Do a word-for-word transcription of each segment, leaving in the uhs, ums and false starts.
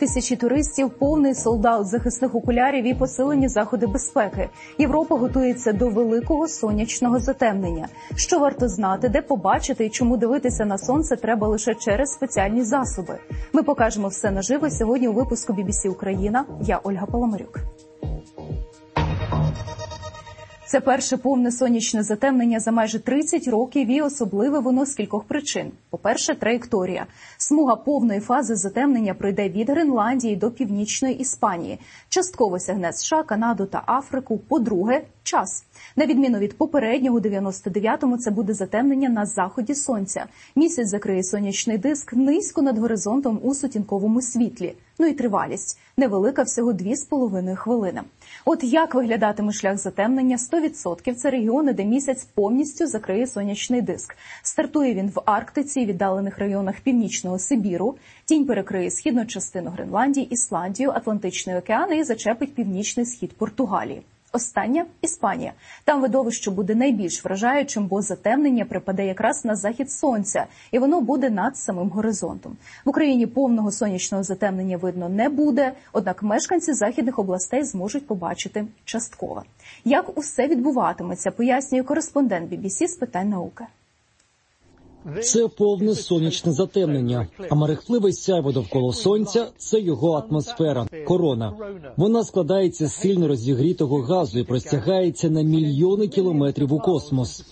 Тисячі туристів, повний солдат захисних окулярів і посилені заходи безпеки. Європа готується до великого сонячного затемнення. Що варто знати, де побачити і чому дивитися на сонце треба лише через спеціальні засоби. Ми покажемо все наживо сьогодні у випуску бі бі сі Україна. Я Ольга Паламарюк. Це перше повне сонячне затемнення за майже тридцять років і особливе воно з кількох причин. По-перше, траєкторія. Смуга повної фази затемнення пройде від Гренландії до північної Іспанії. Частково сягне США, Канаду та Африку. По-друге, час. На відміну від попереднього, дев'яносто дев'ятому, це буде затемнення на заході сонця. Місяць закриє сонячний диск низько над горизонтом у сутінковому світлі. Ну і тривалість. Невелика, всього дві з половиною хвилини. От як виглядатиме шлях затемнення? сто відсотків це регіони, де місяць повністю закриє сонячний диск. Стартує він в Арктиці і віддалених районах Північного Сибіру. Тінь перекриє східну частину Гренландії, Ісландію, Атлантичний океан і зачепить північний схід Португалії. Остання – Іспанія. Там видовище буде найбільш вражаючим, бо затемнення припаде якраз на захід сонця, і воно буде над самим горизонтом. В Україні повного сонячного затемнення видно не буде, однак мешканці західних областей зможуть побачити частково. Як усе відбуватиметься, пояснює кореспондент бі бі сі з питань науки. Це повне сонячне затемнення, а мерехтливе сяйво довкола сонця – це його атмосфера – корона. Вона складається з сильно розігрітого газу і простягається на мільйони кілометрів у космос.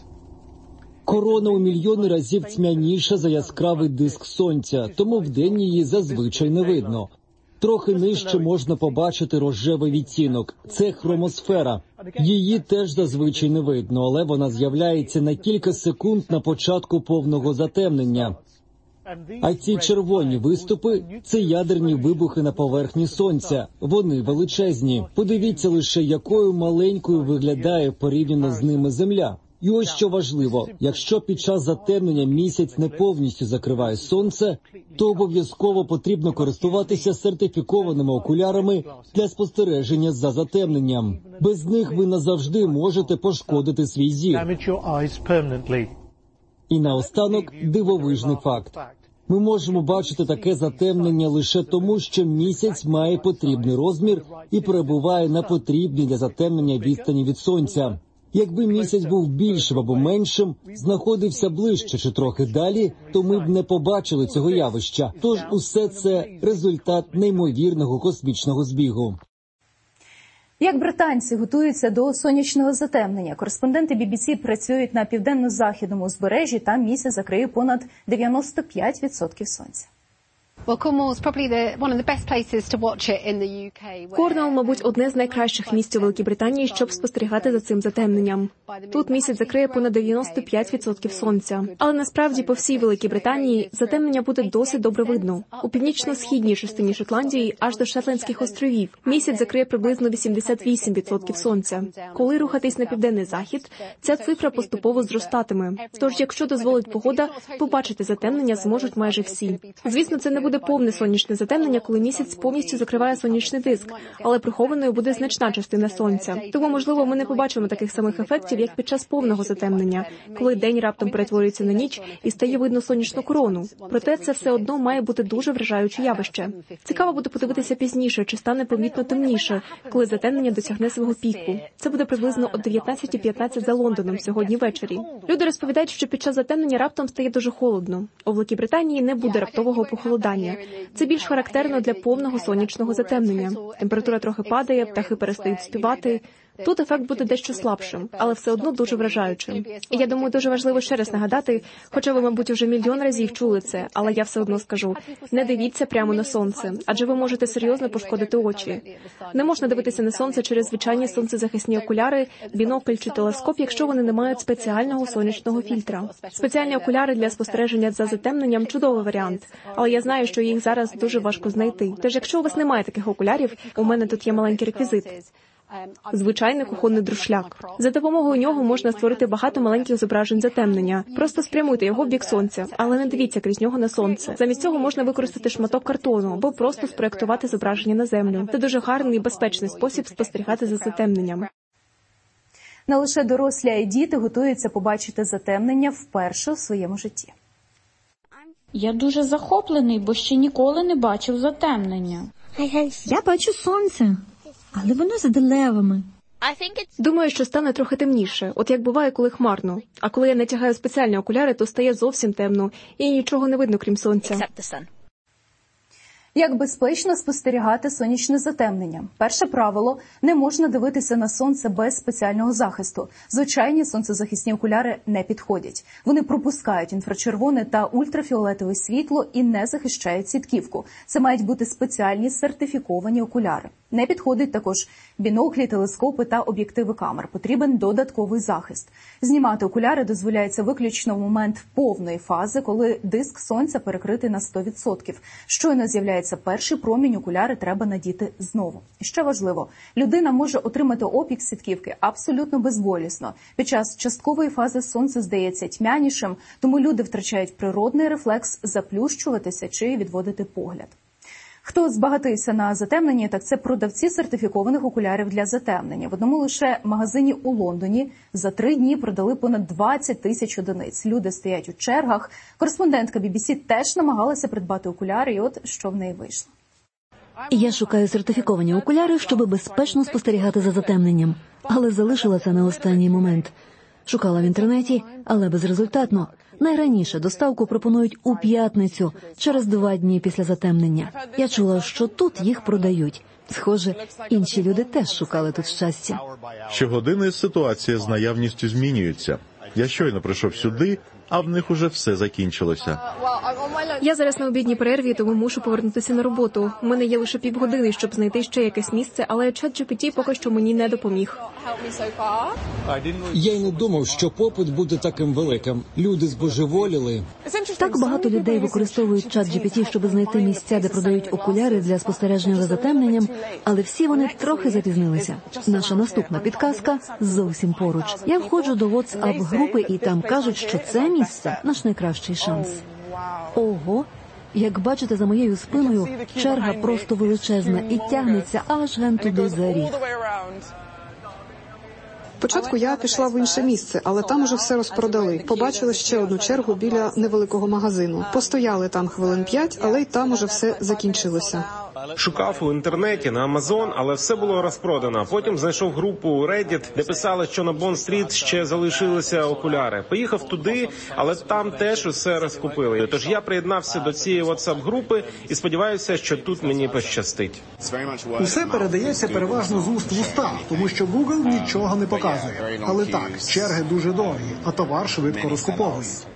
Корона у мільйони разів тьмяніша за яскравий диск сонця, тому вдень її зазвичай не видно. Трохи нижче можна побачити рожевий відтінок – це хромосфера. Її теж зазвичай не видно, але вона з'являється на кілька секунд на початку повного затемнення. А ці червоні виступи – це ядерні вибухи на поверхні сонця. Вони величезні. Подивіться лише, якою маленькою виглядає порівняно з ними Земля. І ось що важливо, якщо під час затемнення місяць не повністю закриває сонце, то обов'язково потрібно користуватися сертифікованими окулярами для спостереження за затемненням. Без них ви назавжди можете пошкодити свій зір. І наостанок дивовижний факт. Ми можемо бачити таке затемнення лише тому, що місяць має потрібний розмір і перебуває на потрібній для затемнення відстані від сонця. Якби місяць був більшим або меншим, знаходився ближче чи трохи далі, то ми б не побачили цього явища. Тож усе це результат неймовірного космічного збігу. Як британці готуються до сонячного затемнення? Кореспонденти бі бі сі працюють на південно-західному узбережжі, там місяць закриє понад дев'яносто п'ять відсотків сонця. Корнуолл, мабуть, одне з найкращих місць у Великій Британії, щоб спостерігати за цим затемненням. Тут місяць закриє понад дев'яносто п'ять відсотків сонця. Але насправді по всій Великій Британії затемнення буде досить добре видно. У північно-східній частині Шотландії аж до Шетландських островів місяць закриє приблизно вісімдесят вісім відсотків сонця. Коли рухатись на південний захід, ця цифра поступово зростатиме. Тож, якщо дозволить погода, побачити затемнення зможуть майже всі. Звісно, це не буде повне сонячне затемнення, коли місяць повністю закриває сонячний диск, але прихованою буде значна частина сонця. Тому, можливо, ми не побачимо таких самих ефектів, як під час повного затемнення, коли день раптом перетворюється на ніч і стає видно сонячну корону. Проте це все одно має бути дуже вражаюче явище. Цікаво буде подивитися пізніше, чи стане помітно темніше, коли затемнення досягне свого піку. Це буде приблизно о дев'ятнадцята п'ятнадцять за Лондоном сьогодні ввечері. Люди розповідають, що під час затемнення раптом стає дуже холодно. У Великій Британії не буде раптового похолодання. Це більш характерно для повного сонячного затемнення. Температура трохи падає, птахи перестають співати. Тут ефект буде дещо слабшим, але все одно дуже вражаючим. І я думаю, дуже важливо ще раз нагадати, хоча ви, мабуть, вже мільйон разів чули це, але я все одно скажу, не дивіться прямо на сонце, адже ви можете серйозно пошкодити очі. Не можна дивитися на сонце через звичайні сонцезахисні окуляри, бінокль чи телескоп, якщо вони не мають спеціального сонячного фільтра. Спеціальні окуляри для спостереження за затемненням – чудовий варіант, але я знаю, що їх зараз дуже важко знайти. Тож, якщо у вас немає таких окулярів, у мене тут є маленький реквізит. Звичайний кухонний друшляк. За допомогою нього можна створити багато маленьких зображень затемнення. Просто спрямуйте його в бік сонця, але не дивіться крізь нього на сонце. Замість цього можна використати шматок картону або просто спроєктувати зображення на землю. Це дуже гарний і безпечний спосіб спостерігати за затемненням. Не лише дорослі, а й діти готуються побачити затемнення вперше у своєму житті. Я дуже захоплений, бо ще ніколи не бачив затемнення. Я бачу сонце, але воно за деревами. Думаю, що стане трохи темніше, от як буває, коли хмарно. А коли я натягаю спеціальні окуляри, то стає зовсім темно, і нічого не видно, крім сонця. Як безпечно спостерігати сонячне затемнення? Перше правило – не можна дивитися на сонце без спеціального захисту. Звичайні сонцезахисні окуляри не підходять. Вони пропускають інфрачервоне та ультрафіолетове світло і не захищають сітківку. Це мають бути спеціальні сертифіковані окуляри. Не підходять також біноклі, телескопи та об'єктиви камер. Потрібен додатковий захист. Знімати окуляри дозволяється виключно в момент повної фази, коли диск сонця перекритий на сто відсотків. Щойно з'являється перший промінь, окуляри треба надіти знову. І ще важливо, людина може отримати опік сітківки абсолютно безболісно. Під час часткової фази сонце здається тьмянішим, тому люди втрачають природний рефлекс заплющуватися чи відводити погляд. Хто збагатився на затемненні, так це продавці сертифікованих окулярів для затемнення. В одному лише магазині у Лондоні за три дні продали понад двадцять тисяч одиниць. Люди стоять у чергах. Кореспондентка бі бі сі теж намагалася придбати окуляри, і от що в неї вийшло. Я шукаю сертифіковані окуляри, щоб безпечно спостерігати за затемненням. Але залишила це на останній момент. Шукала в інтернеті, але безрезультатно. Найраніше доставку пропонують у п'ятницю, через два дні після затемнення. Я чула, що тут їх продають. Схоже, інші люди теж шукали тут щастя. Щогодини ситуація з наявністю змінюється. Я щойно прийшов сюди, а в них уже все закінчилося. Я зараз на обідній перерві, тому мушу повернутися на роботу. У мене є лише півгодини, щоб знайти ще якесь місце, але чат джі пі ті поки що мені не допоміг. Я й не думав, що попит буде таким великим. Люди збожеволіли. Так багато людей використовують чат джі пі ті, щоб знайти місця, де продають окуляри для спостереження за затемненням, але всі вони трохи запізнилися. Наша наступна підказка зовсім поруч. Я входжу до WhatsApp-групи, і там кажуть, що це місце – наш найкращий шанс. Ого! Як бачите, за моєю спиною черга просто величезна і тягнеться аж ген туди за ріг. Спочатку я пішла в інше місце, але там уже все розпродали. Побачили ще одну чергу біля невеликого магазину. Постояли там хвилин п'ять, але й там уже все закінчилося. Шукав у інтернеті, на Amazon, але все було розпродано. Потім знайшов групу Reddit, де писали, що на Бонд-стріт ще залишилися окуляри. Поїхав туди, але там теж усе розкупили. Тож я приєднався до цієї WhatsApp-групи і сподіваюся, що тут мені пощастить. Усе передається переважно з уст в уста, тому що Google нічого не показує. Але так, черги дуже довгі, а товар швидко розкуповують.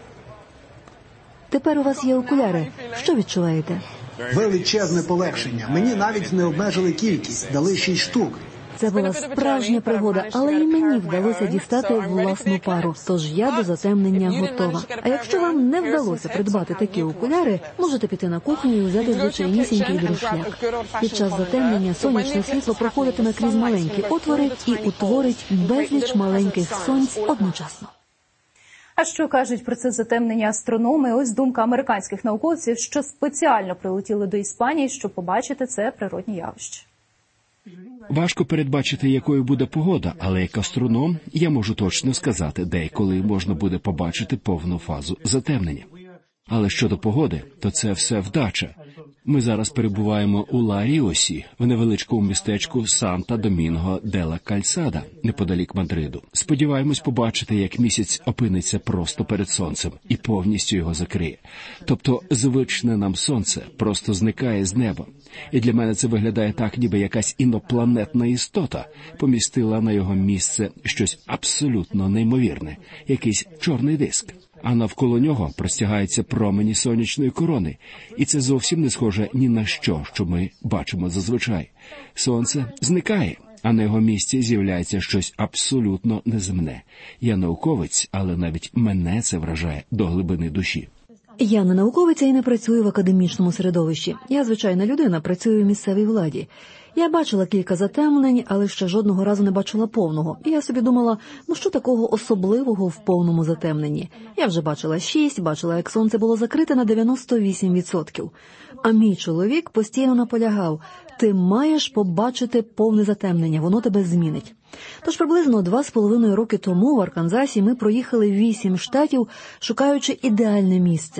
Тепер у вас є окуляри. Що відчуваєте? Величезне полегшення. Мені навіть не обмежили кількість, дали шість штук. Це була справжня пригода, але і мені вдалося дістати власну пару, тож я до затемнення готова. А якщо вам не вдалося придбати такі окуляри, можете піти на кухню і взяти звичайнісінький друшляк. Під час затемнення сонячне світло проходитиме крізь маленькі отвори і утворить безліч маленьких сонць одночасно. А що кажуть про це затемнення астрономи? Ось думка американських науковців, що спеціально прилетіли до Іспанії, щоб побачити це природне явище. Важко передбачити, якою буде погода, але як астроном я можу точно сказати, де і коли можна буде побачити повну фазу затемнення. Але щодо погоди, то це все вдача. Ми зараз перебуваємо у Ла-Ріосі, в невеличкому містечку Санта-Домінго-де-ла-Кальсада, неподалік Мадриду. Сподіваємось побачити, як місяць опиниться просто перед сонцем і повністю його закриє. Тобто звичне нам сонце просто зникає з неба. І для мене це виглядає так, ніби якась інопланетна істота помістила на його місце щось абсолютно неймовірне, якийсь чорний диск. А навколо нього простягаються промені сонячної корони. І це зовсім не схоже ні на що, що ми бачимо зазвичай. Сонце зникає, а на його місці з'являється щось абсолютно неземне. Я науковець, але навіть мене це вражає до глибини душі. Я не науковиця і не працюю в академічному середовищі. Я звичайна людина, працюю в місцевій владі. Я бачила кілька затемнень, але ще жодного разу не бачила повного. І я собі думала, ну що такого особливого в повному затемненні? Я вже бачила шість, бачила, як сонце було закрите на дев'яносто вісім відсотків. А мій чоловік постійно наполягав, ти маєш побачити повне затемнення, воно тебе змінить. Тож приблизно два з половиною роки тому в Арканзасі ми проїхали вісім штатів, шукаючи ідеальне місце.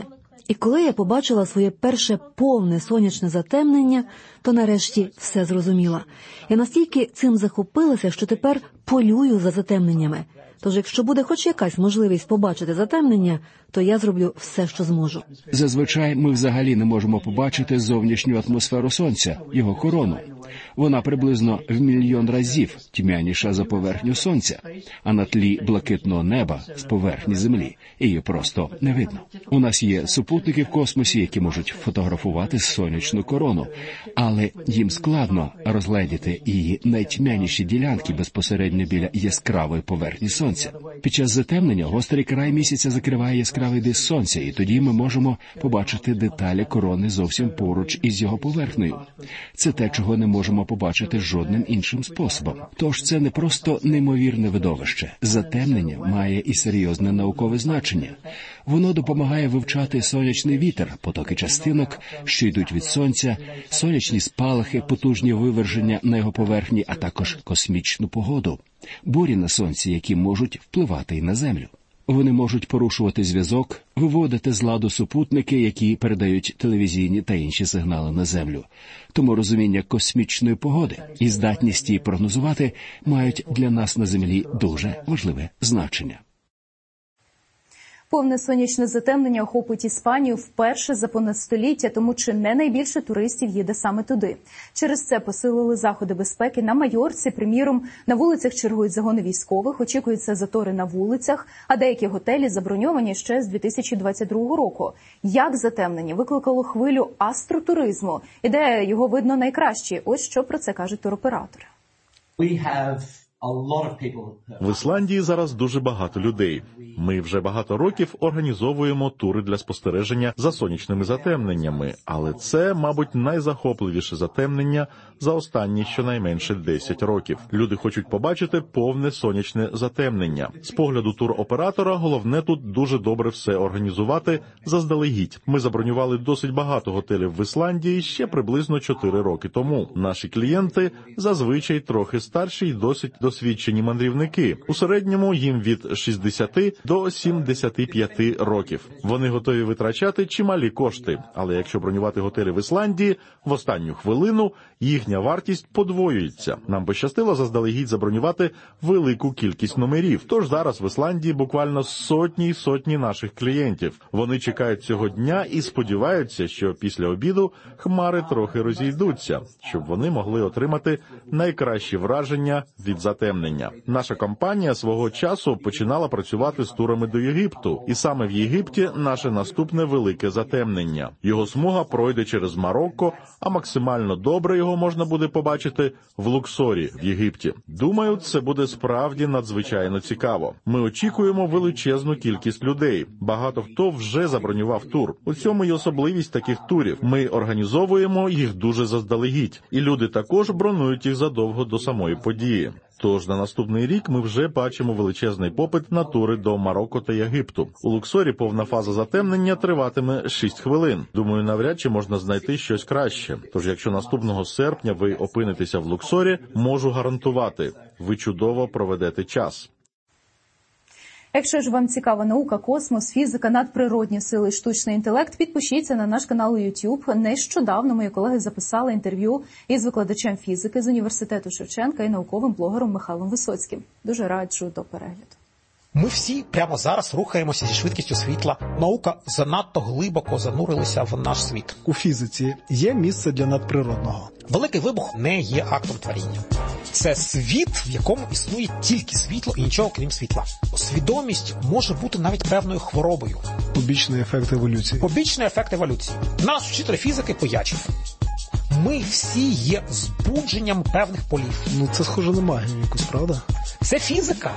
І коли я побачила своє перше повне сонячне затемнення, то нарешті все зрозуміла. Я настільки цим захопилася, що тепер полюю за затемненнями. Тож, якщо буде хоч якась можливість побачити затемнення, то я зроблю все, що зможу. Зазвичай ми взагалі не можемо побачити зовнішню атмосферу Сонця, його корону. Вона приблизно в мільйон разів тьмяніша за поверхню Сонця, а на тлі блакитного неба з поверхні Землі її просто не видно. У нас є супутники в космосі, які можуть фотографувати сонячну корону, але їм складно розгледіти її найтьмяніші ділянки безпосередньо біля яскравої поверхні Сонця. Під час затемнення гострий край місяця закриває яскравий диск Сонця, і тоді ми можемо побачити деталі корони зовсім поруч із його поверхнею. Це те, чого не можемо побачити жодним іншим способом. Тож це не просто неймовірне видовище. Затемнення має і серйозне наукове значення. Воно допомагає вивчати сонячний вітер, потоки частинок, що йдуть від Сонця, сонячні спалахи, потужні виверження на його поверхні, а також космічну погоду, бурі на Сонці, які можуть впливати і на Землю. Вони можуть порушувати зв'язок, виводити з ладу супутники, які передають телевізійні та інші сигнали на Землю. Тому розуміння космічної погоди і здатність її прогнозувати мають для нас на Землі дуже важливе значення. Повне сонячне затемнення охопить Іспанію вперше за понад століття, тому чи не найбільше туристів їде саме туди. Через це посилили заходи безпеки на Майорці. Приміром, на вулицях чергують загони військових, очікуються затори на вулицях, а деякі готелі заброньовані ще з дві тисячі двадцять другого року. Як затемнення викликало хвилю астротуризму? І де його видно найкраще? Ось що про це кажуть туроператори. В Ісландії зараз дуже багато людей. Ми вже багато років організовуємо тури для спостереження за сонячними затемненнями, але це, мабуть, найзахопливіше затемнення за останні щонайменше десять років. Люди хочуть побачити повне сонячне затемнення. З погляду туроператора головне тут дуже добре все організувати заздалегідь. Ми забронювали досить багато готелів в Ісландії ще приблизно чотири роки тому. Наші клієнти зазвичай трохи старші й досить досвідчені мандрівники. У середньому їм від шістдесяти до сімдесяти п'яти років. Вони готові витрачати чималі кошти, але якщо бронювати готелі в Ісландії, в останню хвилину їхня вартість подвоюється. Нам пощастило заздалегідь забронювати велику кількість номерів. Тож зараз в Ісландії буквально сотні й сотні наших клієнтів. Вони чекають цього дня і сподіваються, що після обіду хмари трохи розійдуться, щоб вони могли отримати найкращі враження від затемнення. Наша компанія свого часу починала працювати з турами до Єгипту, і саме в Єгипті наше наступне велике затемнення. Його смуга пройде через Марокко, а максимально добре його можна буде побачити в Луксорі, в Єгипті. Думаю, це буде справді надзвичайно цікаво. Ми очікуємо величезну кількість людей. Багато хто вже забронював тур. У цьому й особливість таких турів. Ми організовуємо їх дуже заздалегідь, і люди також бронують їх задовго до самої події. Тож на наступний рік ми вже бачимо величезний попит на тури до Марокко та Єгипту. У Луксорі повна фаза затемнення триватиме шість хвилин. Думаю, навряд чи можна знайти щось краще. Тож якщо наступного серпня ви опинитеся в Луксорі, можу гарантувати, ви чудово проведете час. Якщо ж вам цікава наука, космос, фізика, надприродні сили і штучний інтелект, підпишіться на наш канал у YouTube. Нещодавно мої колеги записали інтерв'ю із викладачем фізики з університету Шевченка і науковим блогером Михайлом Висоцьким. Дуже раджу до перегляду. Ми всі прямо зараз рухаємося зі швидкістю світла. Наука занадто глибоко занурилася в наш світ. У фізиці є місце для надприродного. Великий вибух не є актом творіння. Це світ, в якому існує тільки світло і нічого крім світла. Свідомість може бути навіть певною хворобою. Побічний ефект еволюції. Побічний ефект еволюції. Наш вчитель фізики пояснив. Ми всі є збудженням певних полів. Ну це схоже на магію якусь, правда? Це фізика.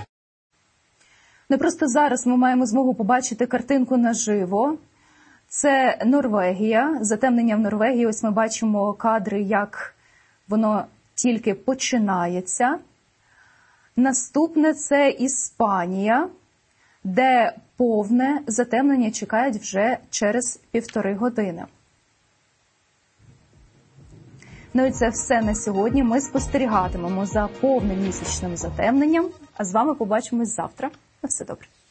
Не просто зараз ми маємо змогу побачити картинку наживо. Це Норвегія, затемнення в Норвегії. Ось ми бачимо кадри, як воно тільки починається. Наступне – це Іспанія, де повне затемнення чекають вже через півтори години. Ну і це все на сьогодні. Ми спостерігатимемо за повним місячним затемненням. А з вами побачимось завтра. На все добре.